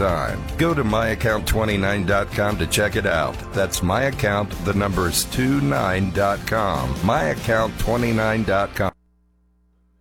time. Go to myaccount29.com to check it out. That's myaccount, the numbers 29.com. myaccount29.com.